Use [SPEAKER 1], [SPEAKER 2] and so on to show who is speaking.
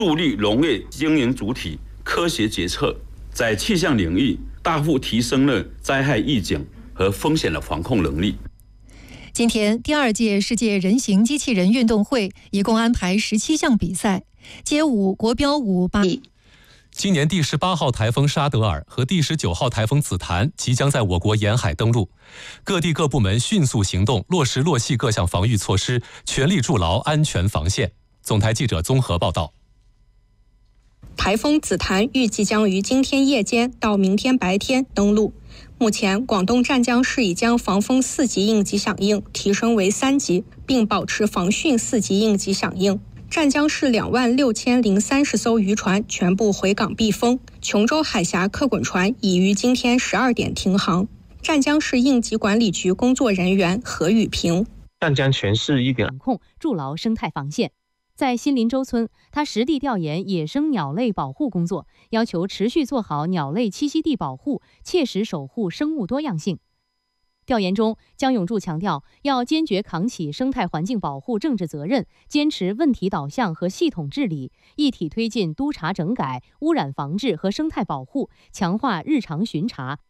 [SPEAKER 1] 助力农业经营主体科学决策，在气象领域大幅提升了灾害预警和风险的防控能力。
[SPEAKER 2] 今天，第2届世界人形机器人运动会一共安排17项比赛，街舞、国标舞8。
[SPEAKER 3] 今年第18号台风沙德尔和第19号台风紫檀即将在我国沿海登陆，各地各部门迅速行动，落实落细各项防御措施，全力筑牢安全防线。总台记者综合报道。
[SPEAKER 4] 台风紫檀预计将于今天夜间到明天白天登陆。目前，广东湛江市已将防风4级应急响应提升为3级，并保持防汛4级应急响应。湛江市26030艘渔船全部回港避风，琼州海峡客滚船已于今天12点停航。湛江市应急管理局工作人员何宇平：
[SPEAKER 5] 湛江全市
[SPEAKER 6] 管控，筑牢生态防线。在新林洲村，他实地调研野生鸟类保护工作，要求持续做好鸟类栖息地保护，切实守护生物多样性。调研中，江永柱强调，要坚决扛起生态环境保护政治责任，坚持问题导向和系统治理，一体推进督查整改、污染防治和生态保护，强化日常巡查。